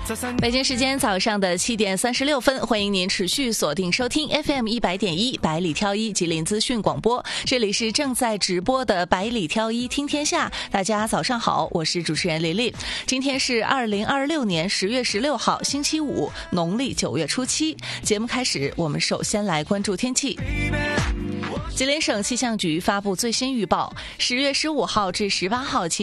北京时间早上的7点36分，欢迎您持续锁定收听 FM 100.1百里挑一吉林资讯广播，这里是正在直播的百里挑一听天下。大家早上好，我是主持人琳琳。今天是2026年10月16号星期五，农历9月初7。节目开始，我们首先来关注天气。吉林省气象局发布最新预报，10月15号至18号期